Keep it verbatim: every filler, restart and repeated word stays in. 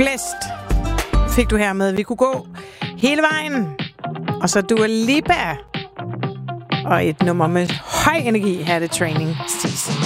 Blæst fik du her med. Vi kunne gå hele vejen. Og så Dua Lipa. Og et nummer med høj energi. Her er det Training Season.